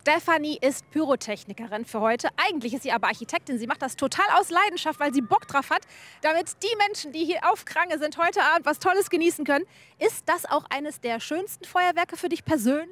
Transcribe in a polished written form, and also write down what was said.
Stefanie ist Pyrotechnikerin für heute. Eigentlich ist sie aber Architektin. Sie macht das total aus Leidenschaft, weil sie Bock drauf hat, damit die Menschen, die hier auf Krange sind, heute Abend was Tolles genießen können. Ist das auch eines der schönsten Feuerwerke für dich persönlich?